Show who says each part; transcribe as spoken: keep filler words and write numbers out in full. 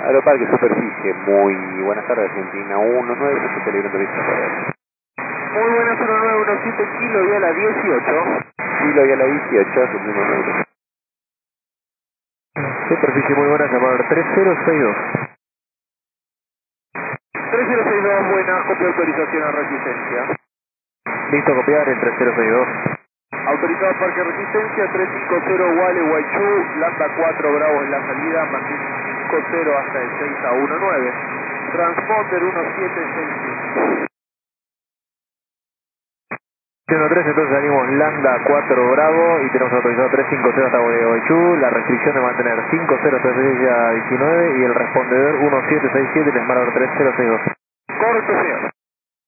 Speaker 1: Aeroparque Superficie, muy buenas tardes, Argentina uno nueve, se librando vista para
Speaker 2: Muy buenas, uno nueve uno siete, kilo y a la dieciocho.
Speaker 1: Kilo y a la dieciocho, cumplimos nueve.
Speaker 3: Superficie muy buena, llamada tres cero seis dos.
Speaker 2: tres cero seis dos, buenas, copia autorización a resistencia.
Speaker 3: Listo, copiar el tres cero seis dos.
Speaker 2: Autorizado parque resistencia, trescientos cincuenta Wale Guaychú, Lambda cuatro Bravo en la salida, mantiene cinco cero hasta el seis a diecinueve. Transponder uno siete seis cinco.
Speaker 3: uno tres, entonces salimos Lambda cuatro Bravo y tenemos autorizado trescientos cincuenta hasta Gualeguaychú, la restricción de mantener cinco cero hasta el seis a diecinueve y el respondedor uno siete seis siete, el Smart tres cero seis dos.
Speaker 2: Correcto, señor.